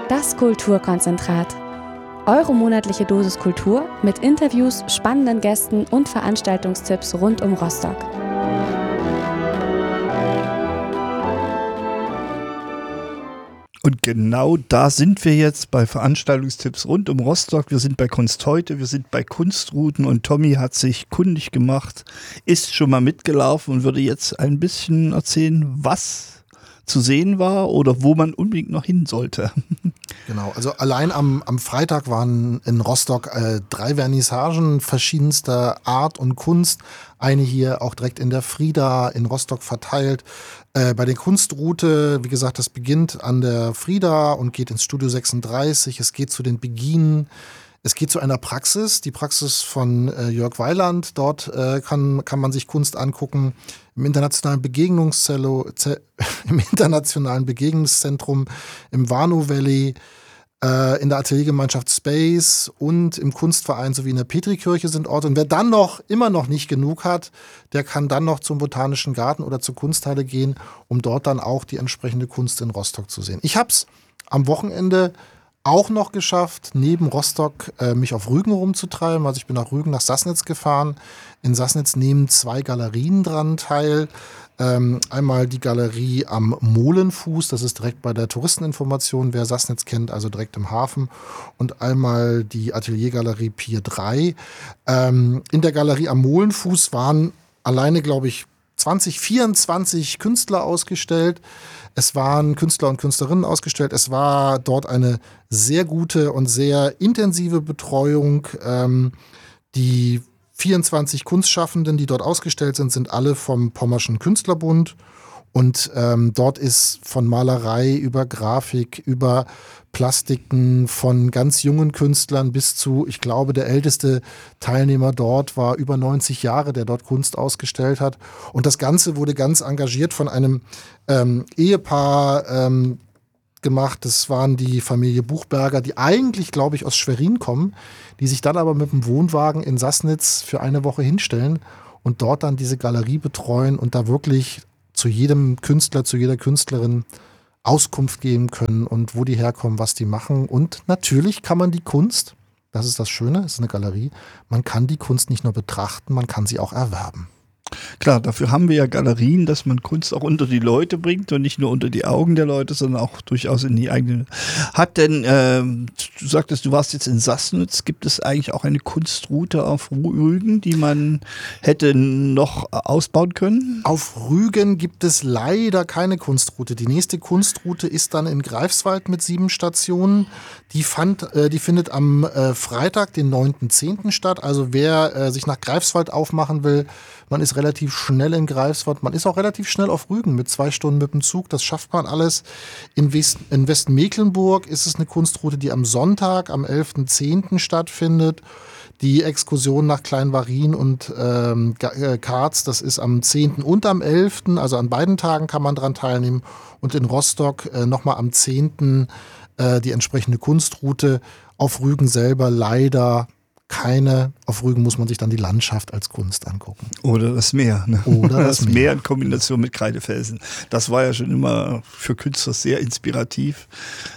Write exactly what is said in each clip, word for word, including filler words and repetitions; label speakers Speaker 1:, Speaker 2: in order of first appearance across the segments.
Speaker 1: Das Kulturkonzentrat. Eure monatliche Dosis Kultur mit Interviews, spannenden Gästen und Veranstaltungstipps rund um Rostock.
Speaker 2: Und genau da sind wir jetzt bei Veranstaltungstipps rund um Rostock. Wir sind bei Kunst heute, wir sind bei Kunstrouten und Tommy hat sich kundig gemacht, ist schon mal mitgelaufen und würde jetzt ein bisschen erzählen, was zu sehen war oder wo man unbedingt noch hin sollte.
Speaker 3: Genau, also allein am, am Freitag waren in Rostock äh, drei Vernissagen verschiedenster Art und Kunst. Eine hier auch direkt in der Frieda in Rostock verteilt. Äh, bei der Kunstroute, wie gesagt, das beginnt an der Frieda und geht ins Studio sechsunddreißig. Es geht zu den Beginen. Es geht zu einer Praxis, die Praxis von äh, Jörg Weiland. Dort äh, kann, kann man sich Kunst angucken. Im internationalen Begegnungszello, ze, im internationalen Begegnungszentrum, im Warnow Valley, äh, in der Ateliergemeinschaft Space und im Kunstverein sowie in der Petrikirche sind Orte. Und wer dann noch immer noch nicht genug hat, der kann dann noch zum Botanischen Garten oder zur Kunsthalle gehen, um dort dann auch die entsprechende Kunst in Rostock zu sehen. Ich habe es am Wochenende auch noch geschafft, neben Rostock äh, mich auf Rügen rumzutreiben. Also ich bin nach Rügen, nach Sassnitz gefahren. In Sassnitz nehmen zwei Galerien dran teil. Ähm, einmal die Galerie am Molenfuß, das ist direkt bei der Touristeninformation, wer Sassnitz kennt, also direkt im Hafen. Und einmal die Ateliergalerie Pier drei. Ähm, in der Galerie am Molenfuß waren alleine, glaube ich, zwanzig, vierundzwanzig Künstler ausgestellt. Es waren Künstler und Künstlerinnen ausgestellt. Es war dort eine sehr gute und sehr intensive Betreuung. Ähm, die vierundzwanzig Kunstschaffenden, die dort ausgestellt sind, sind alle vom Pommerschen Künstlerbund. Und ähm, dort ist von Malerei über Grafik, über Plastiken von ganz jungen Künstlern bis zu, ich glaube, der älteste Teilnehmer dort war über neunzig Jahre, der dort Kunst ausgestellt hat. Und das Ganze wurde ganz engagiert von einem ähm, Ehepaar ähm, gemacht. Das waren die Familie Buchberger, die eigentlich, glaube ich, aus Schwerin kommen, die sich dann aber mit dem Wohnwagen in Sassnitz für eine Woche hinstellen und dort dann diese Galerie betreuen und da wirklich zu jedem Künstler, zu jeder Künstlerin Auskunft geben können und wo die herkommen, was die machen. Und natürlich kann man die Kunst, das ist das Schöne, es ist eine Galerie, man kann die Kunst nicht nur betrachten, man kann sie auch erwerben.
Speaker 2: Klar, dafür haben wir ja Galerien, dass man Kunst auch unter die Leute bringt und nicht nur unter die Augen der Leute, sondern auch durchaus in die eigene. Hat denn, ähm, du sagtest, du warst jetzt in Sassnitz, gibt es eigentlich auch eine Kunstroute auf Rügen, die man hätte noch ausbauen können?
Speaker 3: Auf Rügen gibt es leider keine Kunstroute. Die nächste Kunstroute ist dann in Greifswald mit sieben Stationen. Die, fand, äh, die findet am äh, Freitag, den neunten zehnten statt. Also wer äh, sich nach Greifswald aufmachen will, man ist relativ schnell in Greifswald. Man ist auch relativ schnell auf Rügen mit zwei Stunden mit dem Zug. Das schafft man alles. In, West, in Westmecklenburg ist es eine Kunstroute, die am Sonntag, am elften zehnten stattfindet. Die Exkursion nach Kleinwarin und ähm, Karz, das ist am zehnten und am elften Also an beiden Tagen kann man dran teilnehmen. Und in Rostock äh, nochmal am zehnten äh, die entsprechende Kunstroute. Auf Rügen selber leider keine. Auf Rügen muss man sich dann die Landschaft als Kunst angucken.
Speaker 2: Oder das Meer. Ne?
Speaker 3: Oder das,
Speaker 2: das Meer.
Speaker 3: Meer
Speaker 2: in Kombination mit Kreidefelsen. Das war ja schon immer für Künstler sehr inspirativ.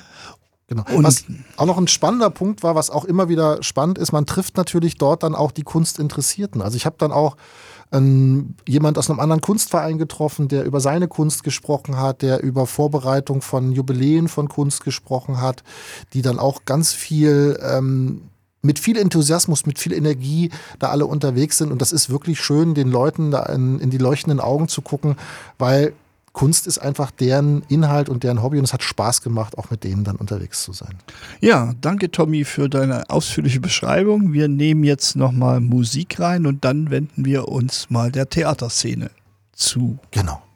Speaker 3: Genau. Und was auch noch ein spannender Punkt war, was auch immer wieder spannend ist, man trifft natürlich dort dann auch die Kunstinteressierten. Also ich habe dann auch ähm, jemand aus einem anderen Kunstverein getroffen, der über seine Kunst gesprochen hat, der über Vorbereitung von Jubiläen von Kunst gesprochen hat, die dann auch ganz viel ähm, mit viel Enthusiasmus, mit viel Energie da alle unterwegs sind. Und das ist wirklich schön, den Leuten da in, in die leuchtenden Augen zu gucken, weil Kunst ist einfach deren Inhalt und deren Hobby und es hat Spaß gemacht, auch mit denen dann unterwegs zu sein.
Speaker 2: Ja, danke Tommy für deine ausführliche Beschreibung. Wir nehmen jetzt nochmal Musik rein und dann wenden wir uns mal der Theaterszene zu.
Speaker 3: Genau.